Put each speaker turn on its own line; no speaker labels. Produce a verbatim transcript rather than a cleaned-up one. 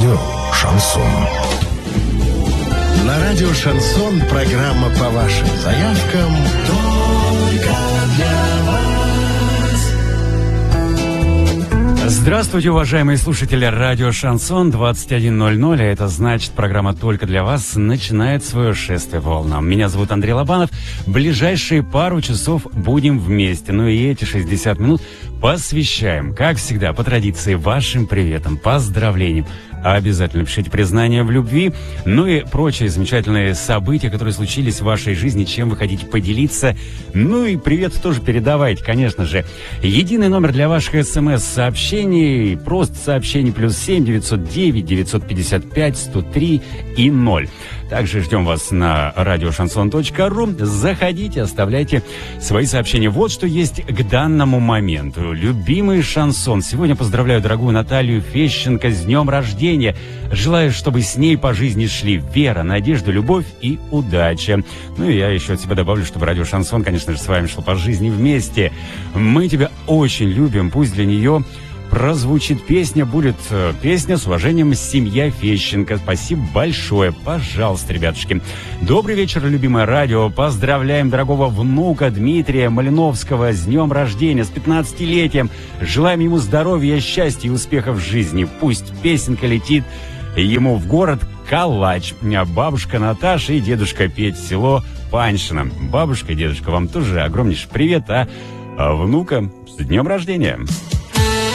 радио «Шансон».
На радио «Шансон» программа по вашим заявкам только для вас.
Здравствуйте, уважаемые слушатели радио «Шансон». двадцать один ноль ноль, а это значит, программа «Только для вас» начинает свое шествие по волнам. Меня зовут Андрей Лобанов. Ближайшие пару часов будем вместе. Ну и эти шестьдесят минут посвящаем, как всегда, по традиции, вашим приветам, поздравлениям. Обязательно пишите признания в любви, ну и прочие замечательные события, которые случились в вашей жизни, чем вы хотите поделиться. Ну и привет тоже передавайте, конечно же. Единый номер для ваших смс-сообщений, просто сообщений плюс семь девятьсот девять девятьсот пятьдесят пять сто три и ноль. Также ждем вас на радио шансон точка ру. Заходите, оставляйте свои сообщения. Вот что есть к данному моменту. Любимый шансон. Сегодня поздравляю дорогую Наталью Фещенко с днем рождения. Желаю, чтобы с ней по жизни шли вера, надежда, любовь и удача. Ну и я еще от себя добавлю, чтобы радио Шансон, конечно же, с вами шло по жизни вместе. Мы тебя очень любим. Пусть для нее прозвучит песня, будет э, песня с уважением «Семья Фещенко». Спасибо большое. Пожалуйста, ребятушки. Добрый вечер, любимое радио. Поздравляем дорогого внука Дмитрия Малиновского с днем рождения, с пятнадцатилетием. Желаем ему здоровья, счастья и успехов в жизни. Пусть песенка летит ему в город Калач. Бабушка Наташа и дедушка Петь, село Паньшино. Бабушка и дедушка, вам тоже огромнейший привет, а, а внука с днем рождения.